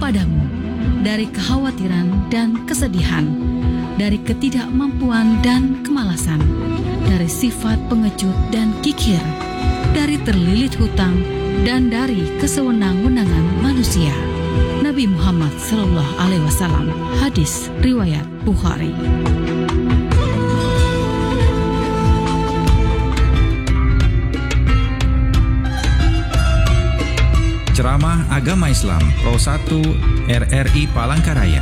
kepadamu dari kekhawatiran dan kesedihan, dari ketidakmampuan dan kemalasan, dari sifat pengecut dan kikir, dari terlilit hutang, dan dari kesewenang-wenangan manusia. Nabi Muhammad SAW. Hadis riwayat Bukhari. Ceramah Agama Islam Pro 1 RRI Palangkaraya.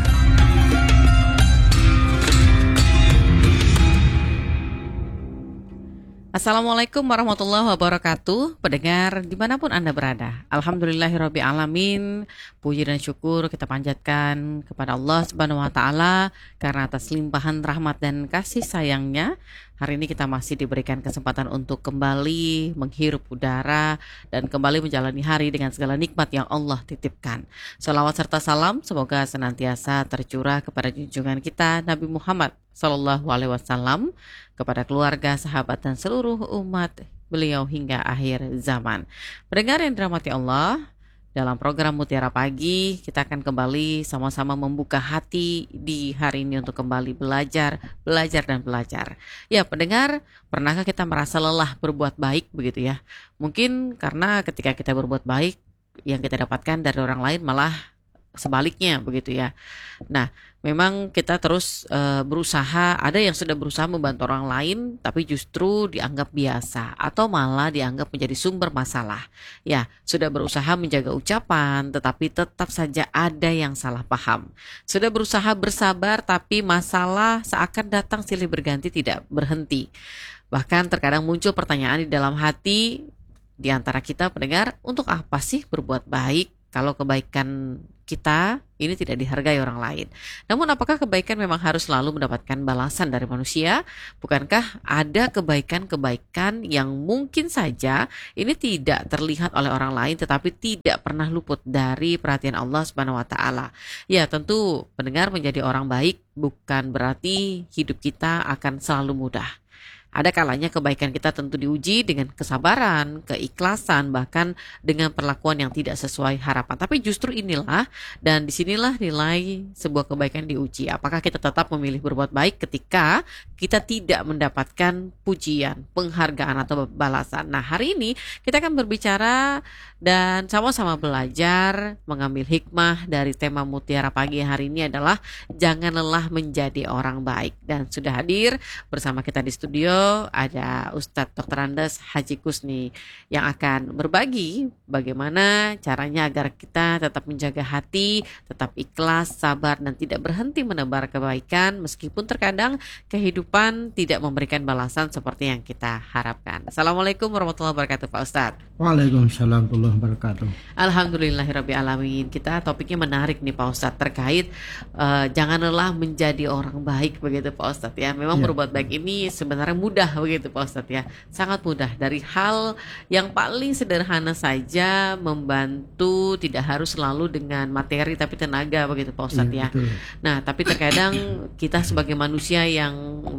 Assalamualaikum warahmatullahi wabarakatuh. Pendengar dimanapun Anda berada, Alhamdulillahirabbil alamin. Puji dan syukur kita panjatkan kepada Allah Subhanahu wa taala karena atas limpahan rahmat dan kasih sayangnya, hari ini kita masih diberikan kesempatan untuk kembali menghirup udara dan kembali menjalani hari dengan segala nikmat yang Allah titipkan. Salawat serta salam semoga senantiasa tercurah kepada junjungan kita Nabi Muhammad Sallallahu Alaihi Wasallam, kepada keluarga, sahabat, dan seluruh umat beliau hingga akhir zaman. Pendengar yang dirahmati Allah, dalam program Mutiara Pagi kita akan kembali sama-sama membuka hati di hari ini untuk kembali belajar dan belajar. Ya pendengar, pernahkah kita merasa lelah berbuat baik begitu ya? Mungkin karena ketika kita berbuat baik, yang kita dapatkan dari orang lain malah sebaliknya begitu ya. Nah, memang kita terus berusaha, ada yang sudah berusaha membantu orang lain tapi justru dianggap biasa atau malah dianggap menjadi sumber masalah. Ya, sudah berusaha menjaga ucapan tetapi tetap saja ada yang salah paham. Sudah berusaha bersabar tapi masalah seakan datang silih berganti tidak berhenti. Bahkan terkadang muncul pertanyaan di dalam hati di antara kita pendengar, untuk apa sih berbuat baik kalau kebaikan kita ini tidak dihargai orang lain? Namun apakah kebaikan memang harus selalu mendapatkan balasan dari manusia? Bukankah ada kebaikan-kebaikan yang mungkin saja ini tidak terlihat oleh orang lain tetapi tidak pernah luput dari perhatian Allah Subhanahu wa taala? Ya, tentu pendengar, menjadi orang baik bukan berarti hidup kita akan selalu mudah. Ada kalanya kebaikan kita tentu diuji dengan kesabaran, keikhlasan, bahkan dengan perlakuan yang tidak sesuai harapan. Tapi justru inilah dan disinilah nilai sebuah kebaikan diuji. Apakah kita tetap memilih berbuat baik ketika kita tidak mendapatkan pujian, penghargaan atau balasan? Nah, hari ini kita akan berbicara dan sama-sama belajar mengambil hikmah dari tema Mutiara Pagi hari ini adalah jangan lelah menjadi orang baik. Dan sudah hadir bersama kita di studio ada Ustadz Dr. Andes Haji Kusni yang akan berbagi bagaimana caranya agar kita tetap menjaga hati, tetap ikhlas, sabar, dan tidak berhenti menebar kebaikan meskipun terkadang kehidupan tidak memberikan balasan seperti yang kita harapkan. Assalamualaikum warahmatullahi wabarakatuh Pak Ustadz. Waalaikumsalam warahmatullahi wabarakatuh. Alhamdulillahirabbil alamin. Kita topiknya menarik nih Pak Ustadz, terkait jangan lelah menjadi orang baik begitu Pak Ustadz ya. Memang berbuat baik ini sebenarnya mudah begitu Pak Ustadz ya, sangat mudah. Dari hal yang paling sederhana saja, membantu tidak harus selalu dengan materi tapi tenaga begitu Pak Ustadz ya. Betul. Nah tapi terkadang kita sebagai manusia yang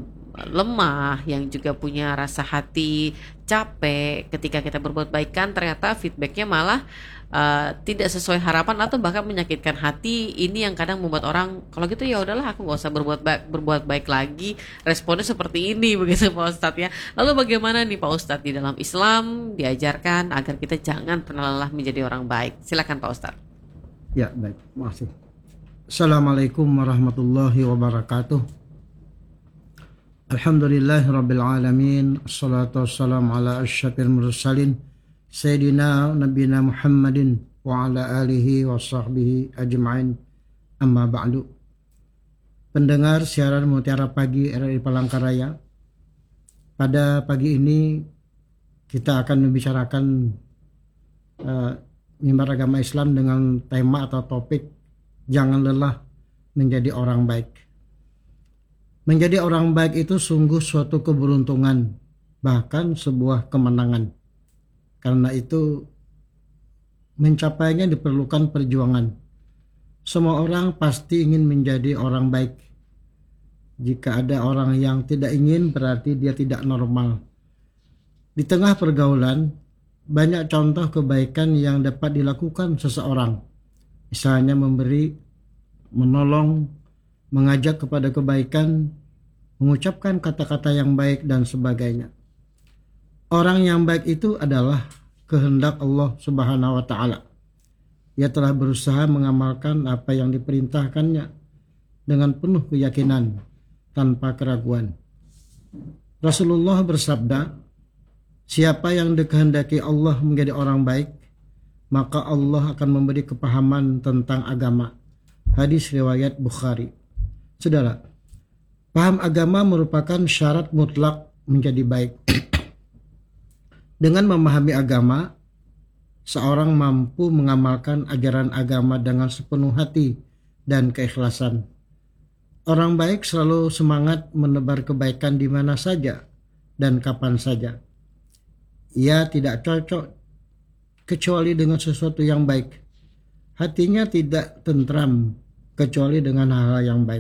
lemah, yang juga punya rasa hati capek, ketika kita berbuat baik kan ternyata feedbacknya malah tidak sesuai harapan atau bahkan menyakitkan hati. Ini yang kadang membuat orang, kalau gitu ya udahlah aku gak usah berbuat baik lagi. Responnya seperti ini begitu Pak Ustadz ya. Lalu bagaimana nih Pak Ustadz, di dalam Islam diajarkan agar kita jangan pernah lelah menjadi orang baik? Silakan Pak Ustadz. Ya baik, makasih. Assalamualaikum warahmatullahi wabarakatuh. Alhamdulillahirabbil alamin. Assalatu wassalamu ala asyrafil mursalin Sayyidina Nabiyina Muhammadin wa ala alihi wa sahbihi ajma'in, amma ba'du. Pendengar siaran Mutiara Pagi RRI Palangkaraya, pada pagi ini kita akan membicarakan mimbar agama Islam dengan tema atau topik jangan lelah menjadi orang baik. Menjadi orang baik itu sungguh suatu keberuntungan, bahkan sebuah kemenangan. Karena itu mencapainya diperlukan perjuangan. Semua orang pasti ingin menjadi orang baik. Jika ada orang yang tidak ingin, berarti dia tidak normal. Di tengah pergaulan, banyak contoh kebaikan yang dapat dilakukan seseorang. misalnya memberi, menolong, mengajak kepada kebaikan, mengucapkan kata-kata yang baik dan sebagainya. Orang yang baik itu adalah kehendak Allah Subhanahu wa taala. Ia telah berusaha mengamalkan apa yang diperintahkannya dengan penuh keyakinan tanpa keraguan. Rasulullah bersabda, siapa yang dikehendaki Allah menjadi orang baik, maka Allah akan memberi kepahaman tentang agama. Hadis riwayat Bukhari. Saudara, paham agama merupakan syarat mutlak menjadi baik. Dengan memahami agama, seorang mampu mengamalkan ajaran agama dengan sepenuh hati dan keikhlasan. Orang baik selalu semangat menebar kebaikan di mana saja dan kapan saja. Ia tidak cocok kecuali dengan sesuatu yang baik. Hatinya tidak tentram kecuali dengan hal-hal yang baik.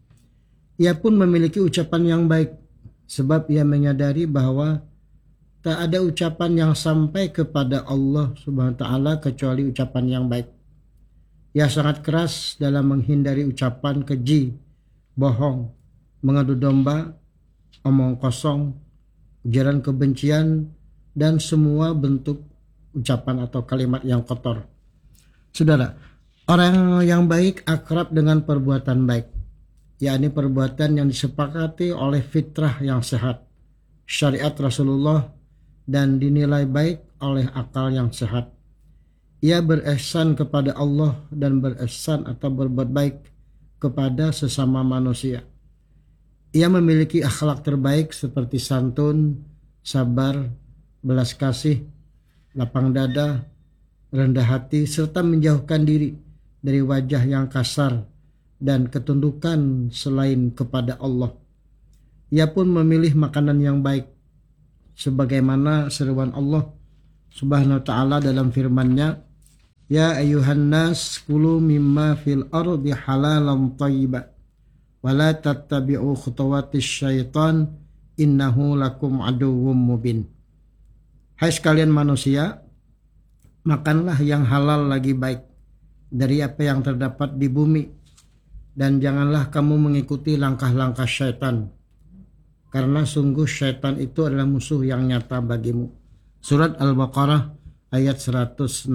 Ia pun memiliki ucapan yang baik, sebab ia menyadari bahwa tak ada ucapan yang sampai kepada Allah Subhanahu wa taala kecuali ucapan yang baik. Ia sangat keras dalam menghindari ucapan keji, bohong, mengadu domba, omong kosong, ujaran kebencian, dan semua bentuk ucapan atau kalimat yang kotor. Saudara, orang yang baik akrab dengan perbuatan baik, yakni perbuatan yang disepakati oleh fitrah yang sehat, syariat Rasulullah, dan dinilai baik oleh akal yang sehat. Ia berihsan kepada Allah dan berihsan atau berbuat baik kepada sesama manusia. Ia memiliki akhlak terbaik seperti santun, sabar, belas kasih, lapang dada, rendah hati, serta menjauhkan diri dari wajah yang kasar dan ketundukan selain kepada Allah. Ia pun memilih makanan yang baik, sebagaimana seruan Allah Subhanahu wa taala dalam firman-Nya, ya ayyuhan nas kulu mimma fil ardi halalan thayyiban wa la tattabi'u khutuwatis syaitan innahu lakum aduwwum mubin. Hai sekalian manusia, makanlah yang halal lagi baik dari apa yang terdapat di bumi, dan janganlah kamu mengikuti langkah-langkah syaitan, karena sungguh syaitan itu adalah musuh yang nyata bagimu. Surat Al-Baqarah ayat 168.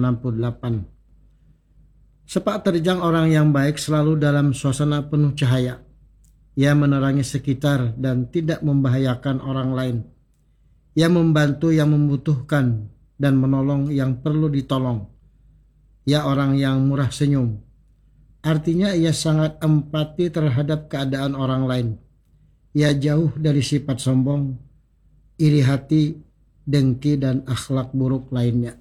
Sepak terjang orang yang baik selalu dalam suasana penuh cahaya. Ia menerangi sekitar dan tidak membahayakan orang lain. Ia membantu yang membutuhkan dan menolong yang perlu ditolong. Ia orang yang murah senyum. Artinya ia sangat empati terhadap keadaan orang lain. Ia jauh dari sifat sombong, iri hati, dengki, dan akhlak buruk lainnya.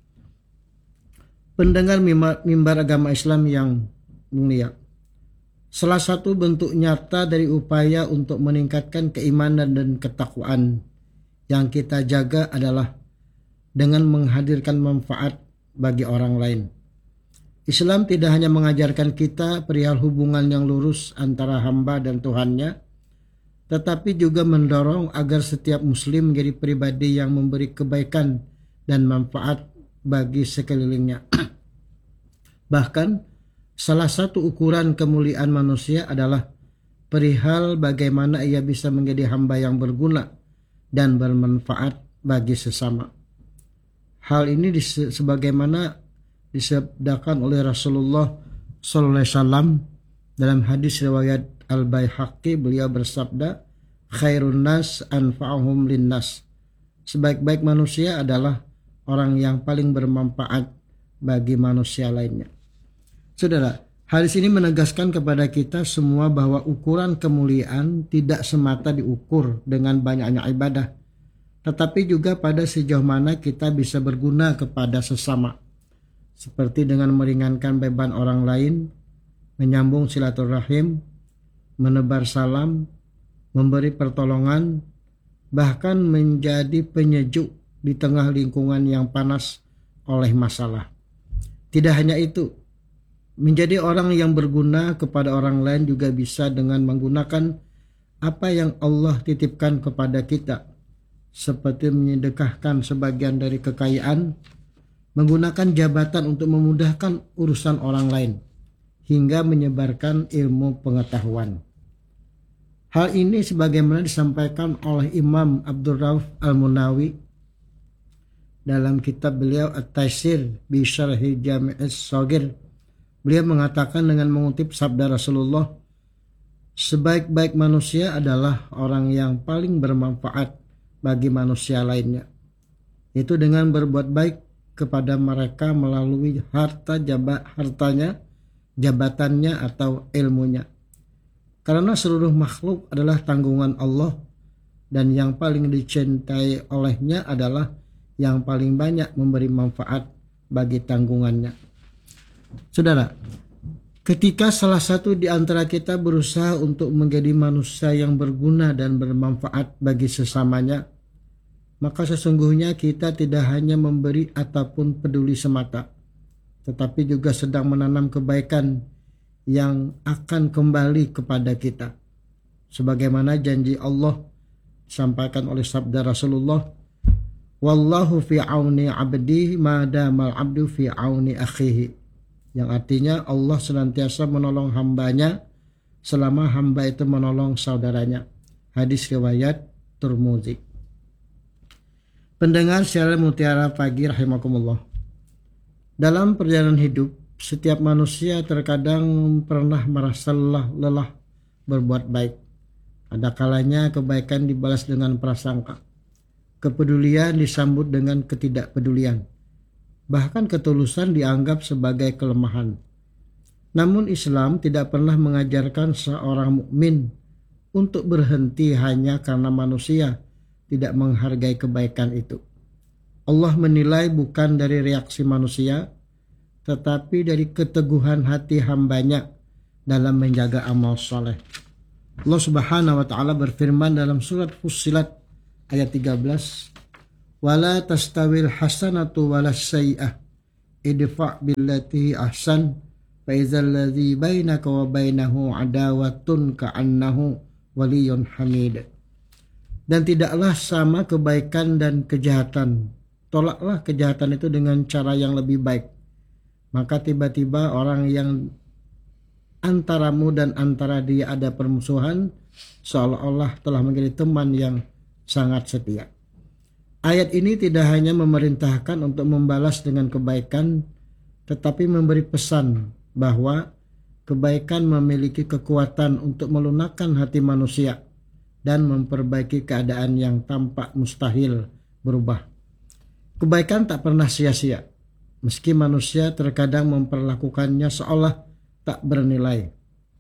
Pendengar mimbar agama Islam yang mulia, salah satu bentuk nyata dari upaya untuk meningkatkan keimanan dan ketakwaan yang kita jaga adalah dengan menghadirkan manfaat bagi orang lain. Islam tidak hanya mengajarkan kita perihal hubungan yang lurus antara hamba dan Tuhannya, tetapi juga mendorong agar setiap muslim menjadi pribadi yang memberi kebaikan dan manfaat bagi sekelilingnya. Bahkan, salah satu ukuran kemuliaan manusia adalah perihal bagaimana ia bisa menjadi hamba yang berguna dan bermanfaat bagi sesama. Hal ini sebagaimana disabdakan oleh Rasulullah SAW dalam hadis riwayat Al-Baihaqi, beliau bersabda, khairun nas anfa'uhum linnas. Sebaik-baik manusia adalah orang yang paling bermanfaat bagi manusia lainnya. Saudara, hadis ini menegaskan kepada kita semua bahwa ukuran kemuliaan tidak semata diukur dengan banyaknya ibadah, tetapi juga pada sejauh mana kita bisa berguna kepada sesama, seperti dengan meringankan beban orang lain, menyambung silaturahim, menebar salam, memberi pertolongan, bahkan menjadi penyejuk di tengah lingkungan yang panas oleh masalah. Tidak hanya itu, menjadi orang yang berguna kepada orang lain juga bisa dengan menggunakan apa yang Allah titipkan kepada kita, seperti menyedekahkan sebagian dari kekayaan, menggunakan jabatan untuk memudahkan urusan orang lain, hingga menyebarkan ilmu pengetahuan. Hal ini sebagaimana disampaikan oleh Imam Abdul Rauf Al-Munawi dalam kitab beliau At-Taisir bi Syarhi Jami'is Shaghir. Beliau mengatakan dengan mengutip sabda Rasulullah, sebaik-baik manusia adalah orang yang paling bermanfaat bagi manusia lainnya, itu dengan berbuat baik kepada mereka melalui hartanya, jabatannya atau ilmunya. Karena seluruh makhluk adalah tanggungan Allah, dan yang paling dicintai olehnya adalah yang paling banyak memberi manfaat bagi tanggungannya. Saudara, ketika salah satu di antara kita berusaha untuk menjadi manusia yang berguna dan bermanfaat bagi sesamanya, maka sesungguhnya kita tidak hanya memberi ataupun peduli semata, tetapi juga sedang menanam kebaikan yang akan kembali kepada kita. Sebagaimana janji Allah disampaikan oleh sabda Rasulullah, wallahu fi auni abdi ma damal abdu fi auni akhihi, yang artinya Allah senantiasa menolong hambanya selama hamba itu menolong saudaranya. Hadis riwayat Tirmidzi. Pendengar siaran Mutiara Pagi rahimakumullah. Dalam perjalanan hidup, setiap manusia terkadang pernah merasa lelah berbuat baik. Ada kalanya kebaikan dibalas dengan prasangka, kepedulian disambut dengan ketidakpedulian, bahkan ketulusan dianggap sebagai kelemahan. Namun Islam tidak pernah mengajarkan seorang mukmin untuk berhenti hanya karena manusia tidak menghargai kebaikan itu. Allah menilai bukan dari reaksi manusia, tetapi dari keteguhan hati hambanya dalam menjaga amal soleh. Allah Subhanahu wa ta'ala berfirman dalam surat Fussilat ayat 13, wala tastawil hasanatu wala sayyi'ah idfa' billati ahsan fa idzal ladzi bainaka wa bainahu adawatun ka'annahu waliyyun hamid. Dan tidaklah sama kebaikan dan kejahatan. Tolaklah kejahatan itu dengan cara yang lebih baik. Maka tiba-tiba orang yang antaramu dan antara dia ada permusuhan, seolah-olah telah menjadi teman yang sangat setia. Ayat ini tidak hanya memerintahkan untuk membalas dengan kebaikan, tetapi memberi pesan bahwa kebaikan memiliki kekuatan untuk melunakkan hati manusia dan memperbaiki keadaan yang tampak mustahil berubah. Kebaikan tak pernah sia-sia, meski manusia terkadang memperlakukannya seolah tak bernilai.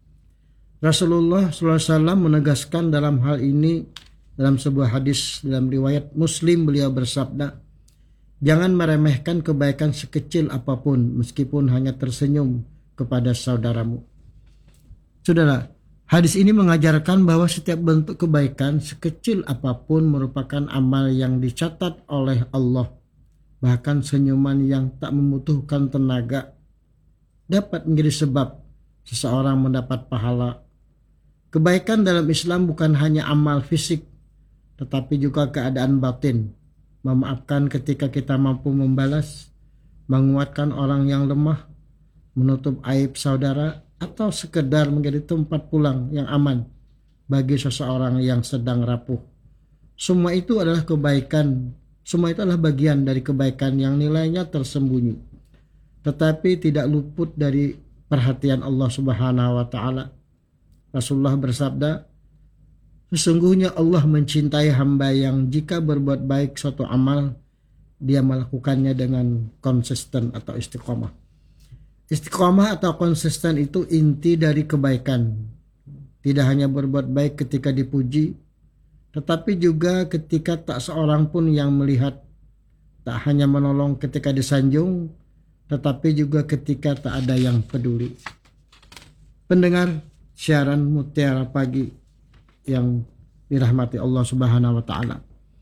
Rasulullah SAW menegaskan dalam hal ini dalam sebuah hadis dalam riwayat Muslim. Beliau bersabda, jangan meremehkan kebaikan sekecil apapun meskipun hanya tersenyum kepada saudaramu. Saudara, hadis ini mengajarkan bahwa setiap bentuk kebaikan sekecil apapun merupakan amal yang dicatat oleh Allah. Bahkan senyuman yang tak membutuhkan tenaga dapat menjadi sebab seseorang mendapat pahala. Kebaikan dalam Islam bukan hanya amal fisik, tetapi juga keadaan batin. Memaafkan ketika kita mampu membalas, menguatkan orang yang lemah, menutup aib saudara, atau sekedar menjadi tempat pulang yang aman bagi seseorang yang sedang rapuh. Semua itu adalah kebaikan. Semua itu adalah bagian dari kebaikan yang nilainya tersembunyi, tetapi tidak luput dari perhatian Allah Subhanahu wa ta'ala. Rasulullah bersabda, sesungguhnya Allah mencintai hamba yang jika berbuat baik suatu amal, dia melakukannya dengan konsisten atau istiqomah. Istiqomah atau konsisten itu inti dari kebaikan. Tidak hanya berbuat baik ketika dipuji, tetapi juga ketika tak seorang pun yang melihat. Tak hanya menolong ketika disanjung, tetapi juga ketika tak ada yang peduli. Pendengar siaran Mutiara Pagi yang dirahmati Allah Subhanahu wa ta'ala.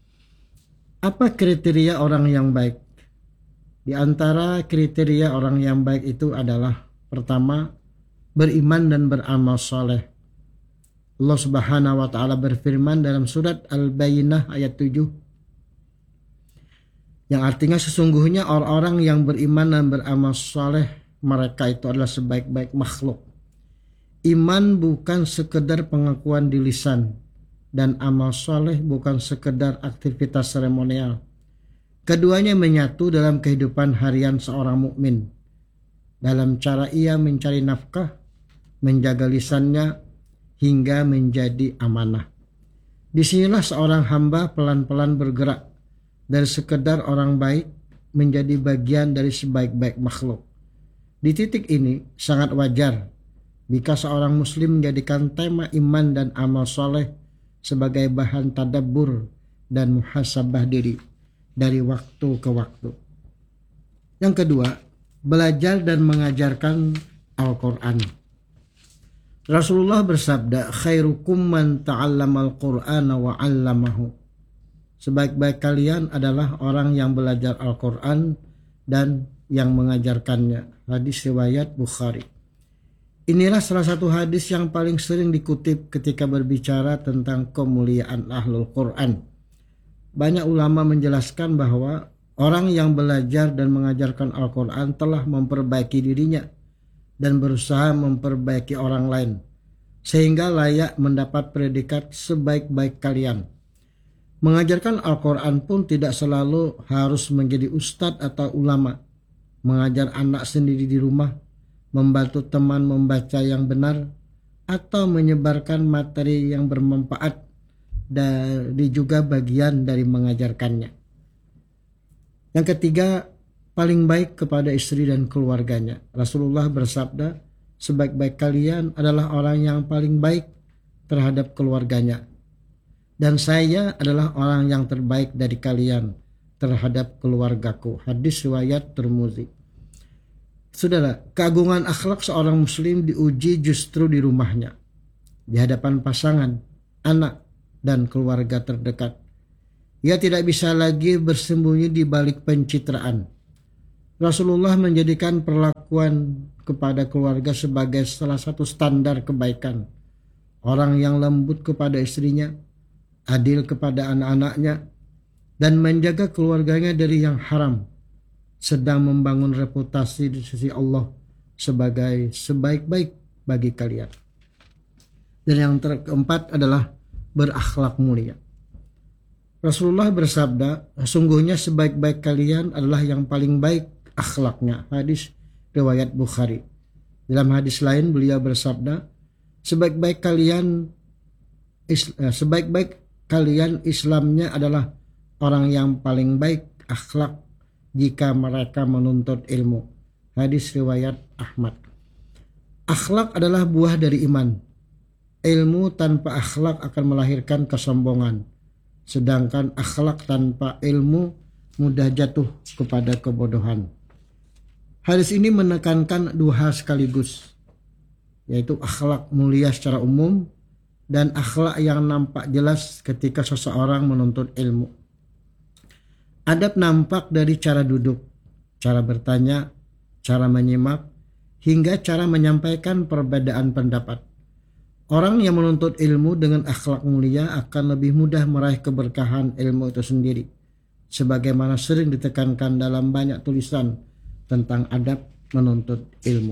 Apa kriteria orang yang baik? Di antara kriteria orang yang baik itu adalah pertama, beriman dan beramal soleh. Allah Subhanahu wa ta'ala berfirman dalam surat Al-Bayyinah ayat 7, Yang artinya sesungguhnya orang-orang yang beriman dan beramal soleh, mereka itu adalah sebaik-baik makhluk. Iman bukan sekedar pengakuan di lisan, dan amal soleh bukan sekedar aktivitas seremonial. Keduanya menyatu dalam kehidupan harian seorang mukmin, dalam cara ia mencari nafkah, menjaga lisannya, hingga menjadi amanah. Disinilah seorang hamba pelan-pelan bergerak dari sekedar orang baik menjadi bagian dari sebaik-baik makhluk. Di titik ini sangat wajar jika seorang muslim menjadikan tema iman dan amal soleh sebagai bahan tadabbur dan muhasabah diri dari waktu ke waktu. Yang kedua, belajar dan mengajarkan Al-Quran. Rasulullah bersabda, khairukum man ta'allamal Qur'ana wa 'allamahu. Sebaik-baik kalian adalah orang yang belajar Al-Quran dan yang mengajarkannya. Hadis riwayat Bukhari. Inilah salah satu hadis yang paling sering dikutip ketika berbicara tentang kemuliaan Ahlul Quran. Banyak ulama menjelaskan bahwa orang yang belajar dan mengajarkan Al-Quran telah memperbaiki dirinya dan berusaha memperbaiki orang lain, sehingga layak mendapat predikat sebaik-baik kalian. Mengajarkan Al-Quran pun tidak selalu harus menjadi ustadz atau ulama. Mengajar anak sendiri di rumah, membantu teman membaca yang benar, atau menyebarkan materi yang bermanfaat dari juga bagian dari mengajarkannya. Yang ketiga, paling baik kepada istri dan keluarganya. Rasulullah bersabda, sebaik-baik kalian adalah orang yang paling baik terhadap keluarganya. Dan saya adalah orang yang terbaik dari kalian terhadap keluargaku. Hadis riwayat Tirmidzi. Saudara, keagungan akhlak seorang muslim diuji justru di rumahnya, di hadapan pasangan, anak, dan keluarga terdekat. Ia tidak bisa lagi bersembunyi di balik pencitraan. Rasulullah menjadikan perlakuan kepada keluarga sebagai salah satu standar kebaikan. Orang yang lembut kepada istrinya, adil kepada anak-anaknya, dan menjaga keluarganya dari yang haram, sedang membangun reputasi di sisi Allah sebagai sebaik-baik bagi kalian. Dan yang keempat adalah berakhlak mulia. Rasulullah bersabda, sungguhnya sebaik-baik kalian adalah yang paling baik akhlaknya. Hadis riwayat Bukhari. Dalam hadis lain beliau bersabda, sebaik-baik kalian Islamnya adalah orang yang paling baik akhlak jika mereka menuntut ilmu. Hadis riwayat Ahmad. Akhlak adalah buah dari iman. Ilmu tanpa akhlak akan melahirkan kesombongan. Sedangkan akhlak tanpa ilmu mudah jatuh kepada kebodohan. Hadis ini menekankan dua hal sekaligus, yaitu akhlak mulia secara umum dan akhlak yang nampak jelas ketika seseorang menuntut ilmu. Adab nampak dari cara duduk, cara bertanya, cara menyimak, hingga cara menyampaikan perbedaan pendapat. Orang yang menuntut ilmu dengan akhlak mulia akan lebih mudah meraih keberkahan ilmu itu sendiri, sebagaimana sering ditekankan dalam banyak tulisan tentang adab menuntut ilmu.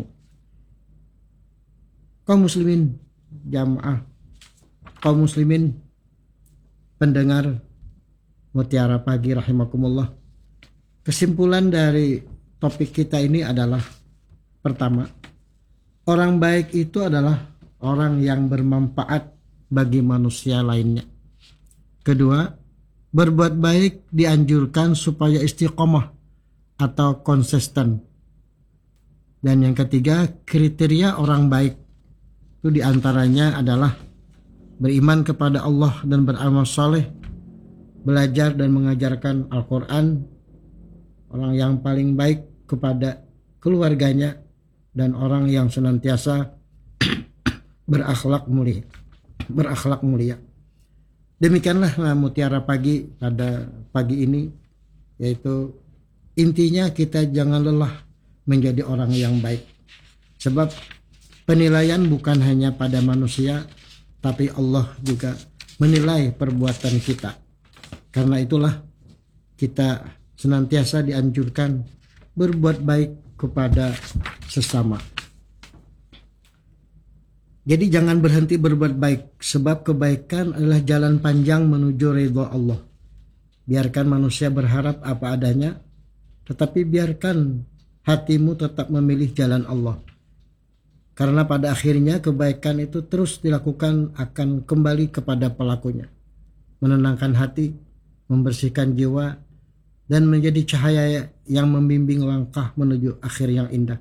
Kaum muslimin jamaah, kaum muslimin pendengar Mutiara Pagi rahimakumullah. Kesimpulan dari topik kita ini adalah, pertama, orang baik itu adalah orang yang bermanfaat bagi manusia lainnya. Kedua, berbuat baik dianjurkan supaya istiqomah atau konsisten. Dan yang ketiga, kriteria orang baik itu diantaranya adalah beriman kepada Allah dan beramal saleh, belajar dan mengajarkan Al-Quran, orang yang paling baik kepada keluarganya, dan orang yang senantiasa berakhlak mulia. Demikianlah Mutiara Pagi pada pagi ini, yaitu intinya kita jangan lelah menjadi orang yang baik. Sebab penilaian bukan hanya pada manusia, tapi Allah juga menilai perbuatan kita. Karena itulah kita senantiasa dianjurkan berbuat baik kepada sesama. Jadi jangan berhenti berbuat baik, sebab kebaikan adalah jalan panjang menuju ridha Allah. Biarkan manusia berharap apa adanya, tetapi biarkan hatimu tetap memilih jalan Allah. Karena pada akhirnya kebaikan itu terus dilakukan akan kembali kepada pelakunya. Menenangkan hati, membersihkan jiwa, dan menjadi cahaya yang membimbing langkah menuju akhir yang indah.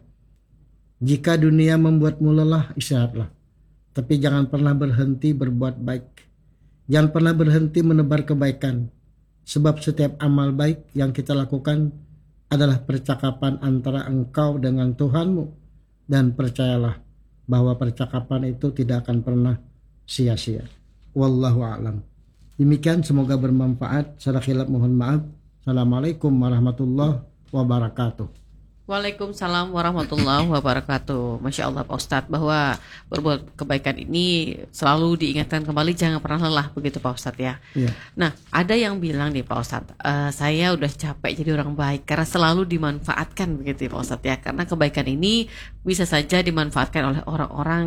Jika dunia membuatmu lelah, istirahatlah. Tapi jangan pernah berhenti berbuat baik. Jangan pernah berhenti menebar kebaikan. Sebab setiap amal baik yang kita lakukan adalah percakapan antara engkau dengan Tuhanmu. Dan percayalah bahwa percakapan itu tidak akan pernah sia-sia. Wallahu a'lam. Demikian, semoga bermanfaat. Salah khilaf mohon maaf. Assalamualaikum warahmatullahi wabarakatuh. Waalaikumsalam warahmatullahi wabarakatuh. Masya Allah Pak Ustadz, bahwa berbuat kebaikan ini selalu diingatkan kembali, jangan pernah lelah, begitu Pak Ustadz ya. Iya. Nah, ada yang bilang nih Pak Ustadz, saya udah capek jadi orang baik karena selalu dimanfaatkan, begitu ya Pak Ustadz ya. Karena kebaikan ini bisa saja dimanfaatkan oleh orang-orang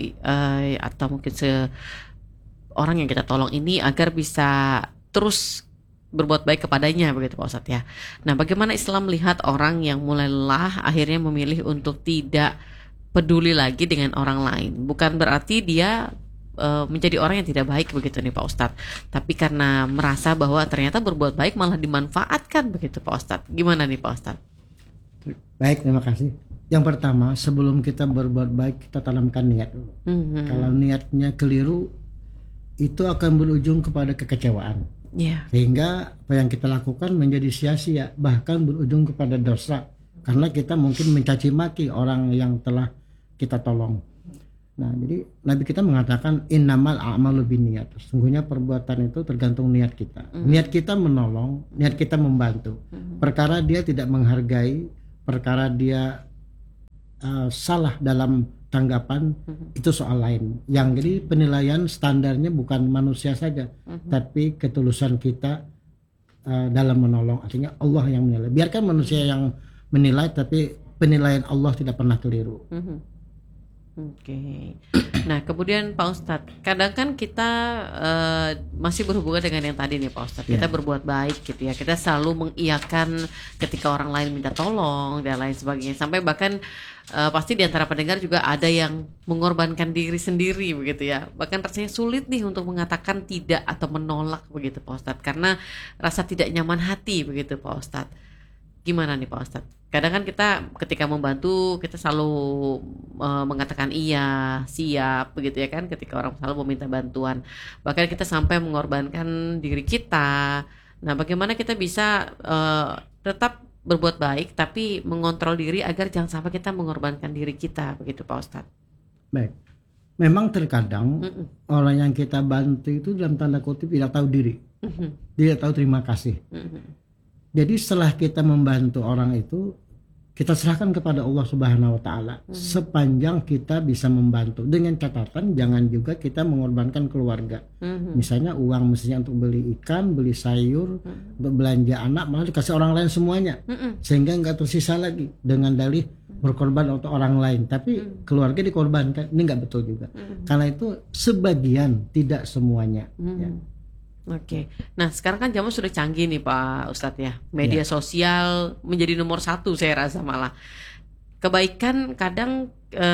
atau mungkin orang yang kita tolong ini agar bisa terus berbuat baik kepadanya, begitu Pak Ustadz ya. Nah, bagaimana Islam melihat orang yang mulai lelah akhirnya memilih untuk tidak peduli lagi dengan orang lain? Bukan berarti dia menjadi orang yang tidak baik, begitu nih Pak Ustadz, tapi karena merasa bahwa ternyata berbuat baik malah dimanfaatkan, begitu Pak Ustadz. Gimana nih Pak Ustadz? Baik, terima kasih. Yang pertama, sebelum kita berbuat baik, kita tanamkan niat dulu. Kalau niatnya keliru, itu akan berujung kepada kekecewaan. Yeah. Sehingga apa yang kita lakukan menjadi sia-sia, bahkan berujung kepada dosa, karena kita mungkin mencaci maki orang yang telah kita tolong. Nah, jadi Nabi kita mengatakan innamal a'malu binniyat. Sesungguhnya perbuatan itu tergantung niat kita. Niat kita menolong, niat kita membantu. Perkara dia tidak menghargai, perkara dia salah dalam tanggapan, itu soal lain. Yang jadi penilaian standarnya bukan manusia saja, tapi ketulusan kita dalam menolong. Artinya Allah yang menilai. Biarkan manusia yang menilai, tapi penilaian Allah tidak pernah keliru. Oke. Nah, kemudian Pak Ustadz, kadang kan kita masih berhubungan dengan yang tadi nih Pak Ustadz. Kita berbuat baik gitu ya. Kita selalu mengiyakan ketika orang lain minta tolong dan lain sebagainya. Sampai bahkan pasti di antara pendengar juga ada yang mengorbankan diri sendiri, begitu ya. Bahkan rasanya sulit nih untuk mengatakan tidak atau menolak, begitu Pak Ustadz, karena rasa tidak nyaman hati, begitu Pak Ustadz. Gimana nih Pak Ustadz? Kadang kan kita ketika membantu, kita selalu mengatakan iya, siap, begitu ya kan, ketika orang selalu meminta bantuan. Bahkan kita sampai mengorbankan diri kita. Nah, bagaimana kita bisa tetap berbuat baik tapi mengontrol diri agar jangan sampai kita mengorbankan diri kita, begitu Pak Ustadz? Baik. Memang terkadang orang yang kita bantu itu dalam tanda kutip tidak tahu diri. Tidak tahu terima kasih. Jadi setelah kita membantu orang itu, kita serahkan kepada Allah Subhanahu wa taala sepanjang kita bisa membantu, dengan catatan jangan juga kita mengorbankan keluarga. Misalnya uang mestinya untuk beli ikan, beli sayur, untuk belanja anak, malah dikasih orang lain semuanya. Sehingga enggak tersisa lagi, dengan dalih berkorban untuk orang lain, tapi keluarga dikorbankan. Ini enggak betul juga. Karena itu sebagian, tidak semuanya. Ya. Oke. Nah, sekarang kan zaman sudah canggih nih Pak Ustadz ya. Media sosial menjadi nomor satu, saya rasa malah. Kebaikan kadang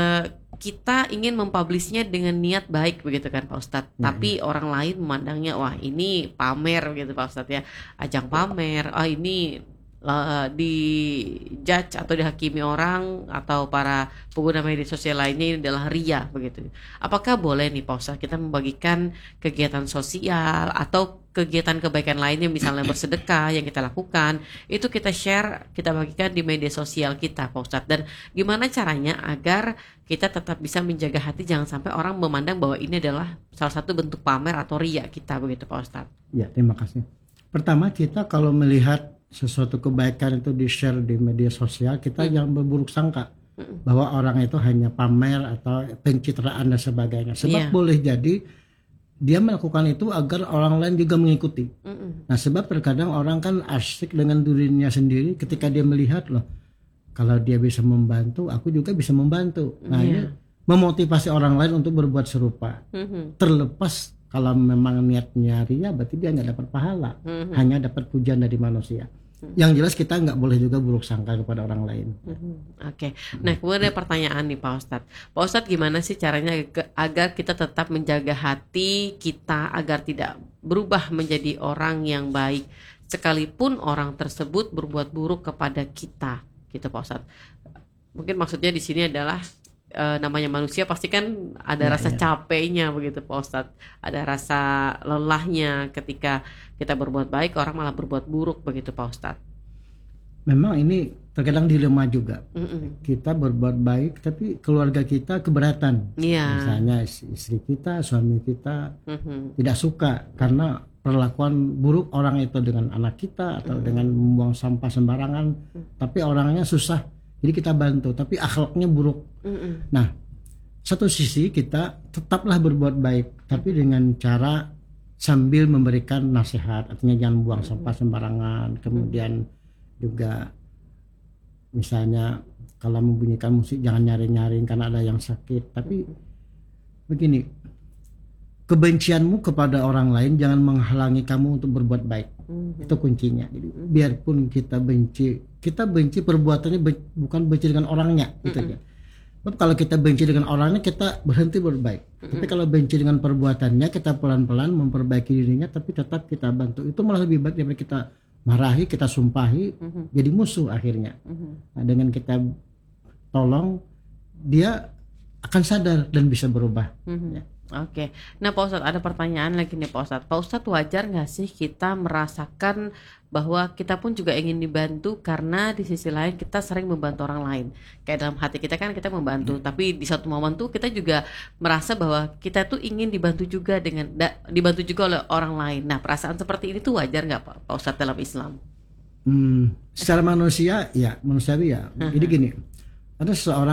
kita ingin mempublishnya dengan niat baik, begitu kan Pak Ustadz. Tapi orang lain memandangnya, wah ini pamer, begitu Pak Ustadz ya. Ajang pamer, ini di judge atau dihakimi orang atau para pengguna media sosial lainnya ini adalah ria, begitu. Apakah boleh nih Pak Ustadz kita membagikan kegiatan sosial atau kegiatan kebaikan lainnya, misalnya bersedekah yang kita lakukan, itu kita share, kita bagikan di media sosial kita Pak Ustadz? Dan gimana caranya agar kita tetap bisa menjaga hati, jangan sampai orang memandang bahwa ini adalah salah satu bentuk pamer atau ria kita, begitu Pak Ustadz? Ya, terima kasih. Pertama, kita kalau melihat sesuatu kebaikan itu di-share di media sosial, kita jangan berburuk sangka bahwa orang itu hanya pamer atau pencitraan dan sebagainya. Sebab boleh jadi dia melakukan itu agar orang lain juga mengikuti. Nah, sebab terkadang orang kan asyik dengan dirinya sendiri ketika dia melihat loh, kalau dia bisa membantu, aku juga bisa membantu. Nah, ini memotivasi orang lain untuk berbuat serupa. Terlepas kalau memang niatnya ria, berarti dia nggak dapat pahala, hanya dapat pujian dari manusia. Yang jelas kita nggak boleh juga buruk sangka kepada orang lain. Oke. Nah, kemudian ada pertanyaan nih Pak Ustadz. Pak Ustadz, gimana sih caranya agar kita tetap menjaga hati kita agar tidak berubah menjadi orang yang baik sekalipun orang tersebut berbuat buruk kepada kita, gitu Pak Ustadz. Mungkin maksudnya di sini adalah namanya manusia pasti kan ada rasa capeknya begitu Pak Ustadz, ada rasa lelahnya ketika kita berbuat baik orang malah berbuat buruk begitu Pak Ustadz. Memang ini terkadang dilema juga. Kita berbuat baik tapi keluarga kita keberatan. Misalnya istri kita, suami kita tidak suka karena perlakuan buruk orang itu dengan anak kita atau dengan membuang sampah sembarangan, tapi orangnya susah. Jadi kita bantu, tapi akhlaknya buruk. Nah, satu sisi kita tetaplah berbuat baik, tapi dengan cara sambil memberikan nasihat, artinya jangan buang sampah sembarangan. Kemudian juga misalnya kalau membunyikan musik jangan nyaring-nyaring karena ada yang sakit. Tapi begini, kebencianmu kepada orang lain jangan menghalangi kamu untuk berbuat baik. Itu kuncinya. Jadi biarpun kita benci perbuatannya, bukan benci dengan orangnya, gitu ya. Kalau kita benci dengan orangnya, kita berhenti berbaik. Tapi kalau benci dengan perbuatannya, kita pelan-pelan memperbaiki dirinya, tapi tetap kita bantu. Itu malah lebih baik daripada kita marahi, kita sumpahi, jadi musuh akhirnya. Nah, dengan kita tolong, dia akan sadar dan bisa berubah. Ya. Oke. Nah Pak Ustadz, ada pertanyaan lagi nih Pak Ustadz. Pak Ustadz, wajar gak sih kita merasakan bahwa kita pun juga ingin dibantu karena di sisi lain kita sering membantu orang lain. Kayak dalam hati kita kan kita membantu, tapi di satu momen tuh kita juga merasa bahwa kita tuh ingin dibantu juga dibantu juga oleh orang lain. Nah, perasaan seperti ini tuh wajar gak Pak Ustadz dalam Islam? Secara manusia ya, manusiawi ya. Jadi gini, ada seorang